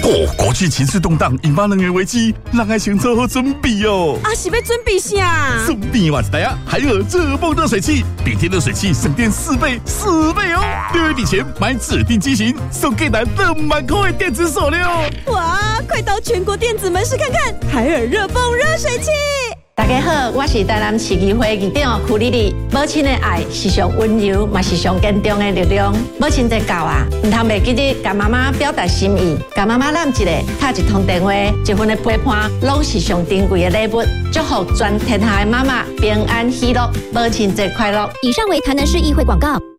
国际情绪动荡，引发能源危机，人爱先做好准备哦。 是要准备啥？ 顺便话一台海尔热泵热水器，比天热水器省电4倍哦！6月底前买指定机型，送给咱2万块的电子锁链哦！ 哇，快到全国电子门市看看海尔热泵热水器。 大家好，我是台南市议会议长曲丽丽。母亲的爱是上温柔，嘛是上坚强的力量。母亲节到啊，唔通袂记得甲妈妈表达心意，甲妈妈揽一个，打一通电话，一份的陪伴，拢是上珍贵的礼物。祝福全天下的妈妈平安喜乐，母亲节快乐。 以上为台南市议会广告。